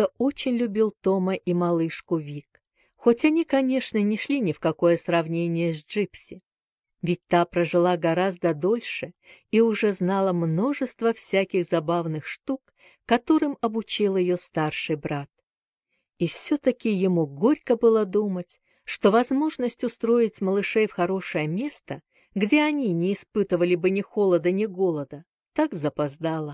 что очень любил Тома и малышку Вик, хоть они, конечно, не шли ни в какое сравнение с Джипси. Ведь та прожила гораздо дольше и уже знала множество всяких забавных штук, которым обучил ее старший брат. И все-таки ему горько было думать, что возможность устроить малышей в хорошее место, где они не испытывали бы ни холода, ни голода, так запоздала.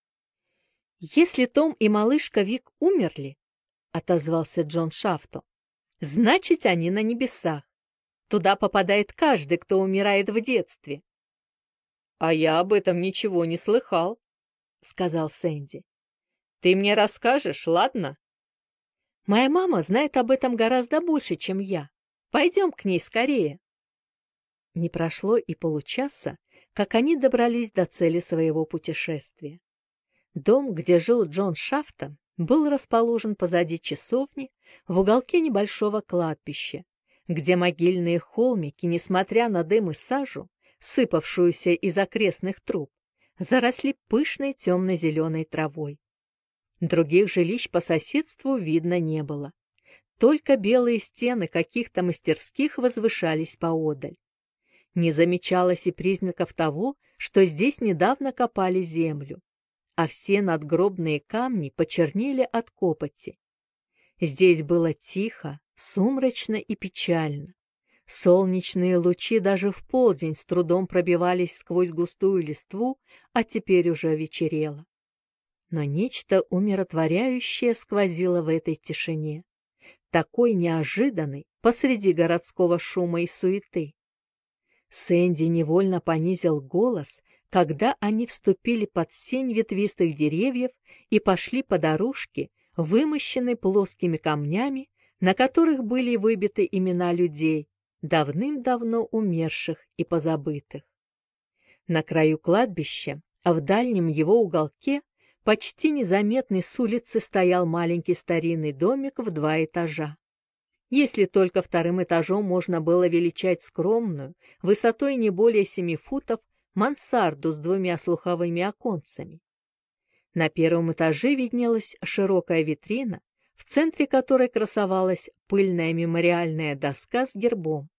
«Если Том и малышка Вик умерли, — отозвался Джон Шафто, — значит, они на небесах. Туда попадает каждый, кто умирает в детстве». «А я об этом ничего не слыхал», — сказал Сэнди. «Ты мне расскажешь, ладно?» «Моя мама знает об этом гораздо больше, чем я. Пойдем к ней скорее». Не прошло и получаса, как они добрались до цели своего путешествия. Дом, где жил Джон Шафто, был расположен позади часовни в уголке небольшого кладбища, где могильные холмики, несмотря на дым и сажу, сыпавшуюся из окрестных труб, заросли пышной темно-зеленой травой. Других жилищ по соседству видно не было. Только белые стены каких-то мастерских возвышались поодаль. Не замечалось и признаков того, что здесь недавно копали землю, а все надгробные камни почернели от копоти. Здесь было тихо, сумрачно и печально. Солнечные лучи даже в полдень с трудом пробивались сквозь густую листву, а теперь уже вечерело. Но нечто умиротворяющее сквозило в этой тишине, такой неожиданной посреди городского шума и суеты. Сэнди невольно понизил голос, когда они вступили под сень ветвистых деревьев и пошли по дорожке, вымощенной плоскими камнями, на которых были выбиты имена людей, давным-давно умерших и позабытых. На краю кладбища, а в дальнем его уголке, почти незаметный с улицы, стоял маленький старинный домик в 2 этажа. Если только вторым этажом можно было величать скромную, высотой не более 7 футов, мансарду с 2 слуховыми оконцами. На первом этаже виднелась широкая витрина, в центре которой красовалась пыльная мемориальная доска с гербом.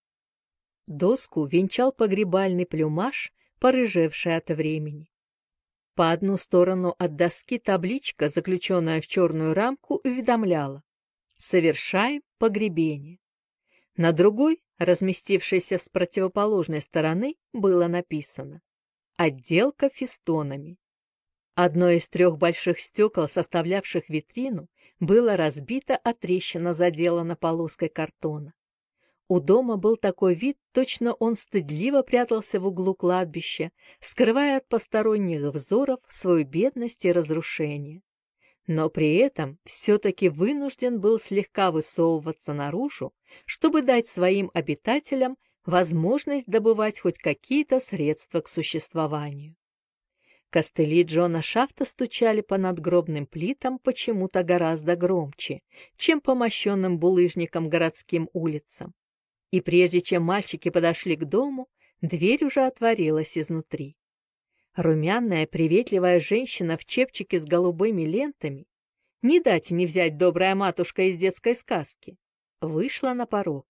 Доску венчал погребальный плюмаж, порыжевший от времени. По одну сторону от доски табличка, заключенная в черную рамку, уведомляла: «Совершаем погребение». На другой, разместившейся с противоположной стороны, было написано: «Отделка фестонами». Одно из 3 больших стекол, составлявших витрину, было разбито, а трещина заделана полоской картона. У дома был такой вид, точно он стыдливо прятался в углу кладбища, скрывая от посторонних взоров свою бедность и разрушение. Но при этом все-таки вынужден был слегка высовываться наружу, чтобы дать своим обитателям возможность добывать хоть какие-то средства к существованию. Костыли Джона Шафта стучали по надгробным плитам почему-то гораздо громче, чем по мощенным булыжникам городским улицам. И прежде чем мальчики подошли к дому, дверь уже отворилась изнутри. Румяная, приветливая женщина в чепчике с голубыми лентами, не дать не взять добрая матушка из детской сказки, вышла на порог.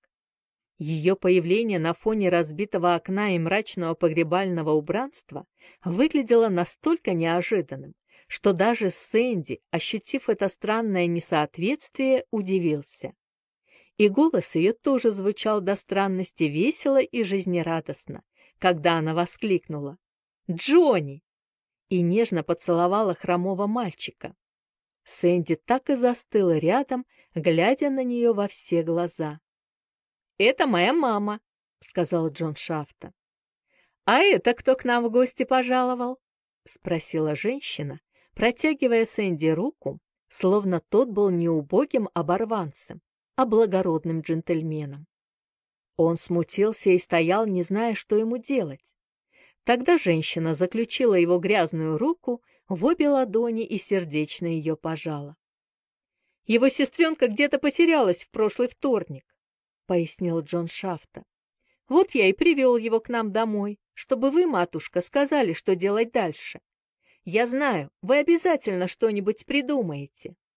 Ее появление на фоне разбитого окна и мрачного погребального убранства выглядело настолько неожиданным, что даже Сэнди, ощутив это странное несоответствие, удивился. И голос ее тоже звучал до странности весело и жизнерадостно, когда она воскликнула: «Джонни!» и нежно поцеловала хромого мальчика. Сэнди так и застыл рядом, глядя на нее во все глаза. «Это моя мама», — сказал Джон Шафто. «А это кто к нам в гости пожаловал?» — спросила женщина, протягивая Сэнди руку, словно тот был не убогим оборванцем, а благородным джентльменом. Он смутился и стоял, не зная, что ему делать. Тогда женщина заключила его грязную руку в обе ладони и сердечно ее пожала. «Его сестренка где-то потерялась в прошлый вторник», — пояснил Джон Шафто. «Вот я и привел его к нам домой, чтобы вы, матушка, сказали, что делать дальше. Я знаю, вы обязательно что-нибудь придумаете».